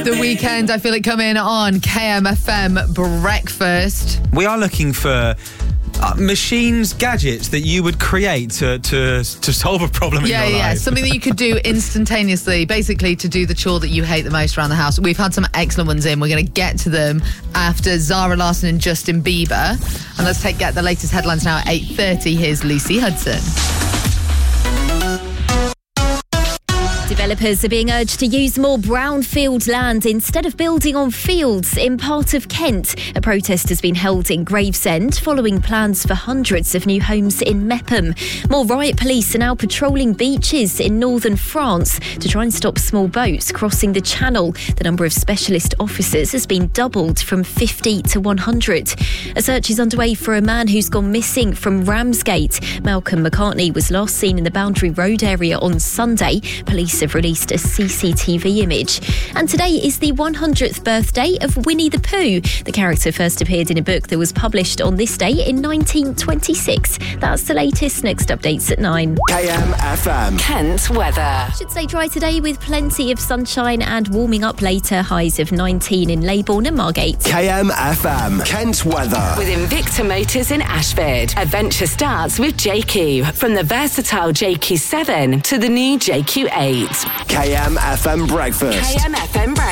The Weekend, I feel it coming on KMFM Breakfast. We are looking for machines, gadgets that you would create to solve a problem in your life. Yeah, something that you could do instantaneously, basically to do the chore that you hate the most around the house. We've had some excellent ones in. We're going to get to them after Zara Larsson and Justin Bieber. And let's get the latest headlines now at 8:30. Here's Lucy Hudson. Developers are being urged to use more brownfield land instead of building on fields in part of Kent. A protest has been held in Gravesend following plans for hundreds of new homes in Mepham. More riot police are now patrolling beaches in northern France to try and stop small boats crossing the channel. The number of specialist officers has been doubled from 50 to 100. A search is underway for a man who's gone missing from Ramsgate. Malcolm McCartney was last seen in the Boundary Road area on Sunday. Police have released a CCTV image. And today is the 100th birthday of Winnie the Pooh. The character first appeared in a book that was published on this day in 1926. That's the latest. Next updates at 9. KMFM. Kent weather. Should stay dry today with plenty of sunshine and warming up later. Highs of 19 in Leybourne and Margate. KMFM. Kent weather. With Invicta Motors in Ashford. Adventure starts with JQ. From the versatile JQ7 to the new JQ8. KMFM breakfast. KMFM breakfast.